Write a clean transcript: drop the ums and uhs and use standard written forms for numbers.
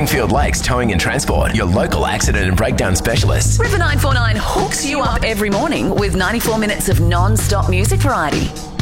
Springfield Lakes Towing and Transport, your local accident and breakdown specialists. River 949 hooks you up every morning with 94 minutes of non-stop music variety.